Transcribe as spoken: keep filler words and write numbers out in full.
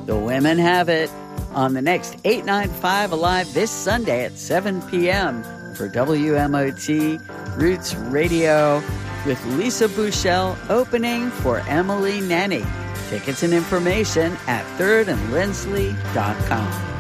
The women have it on the next eight ninety-five Alive this Sunday at seven p.m. for W M O T Roots Radio with Lisa Bouchel opening for Emily Nenny. Tickets and information at third and lindsley dot com.